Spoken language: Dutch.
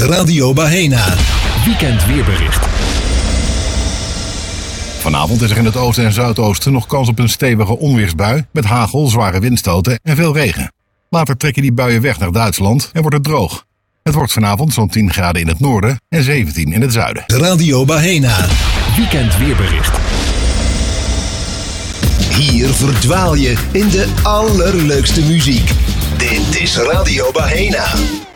Radio Bahena. Weekend weerbericht. Vanavond is er in het oosten en zuidoosten nog kans op een stevige onweersbui met hagel, zware windstoten en veel regen. Later trekken die buien weg naar Duitsland en wordt het droog. Het wordt vanavond zo'n 10 graden in het noorden en 17 in het zuiden. Radio Bahena. Weekend weerbericht. Hier verdwaal je in de allerleukste muziek. Dit is Radio Bahena.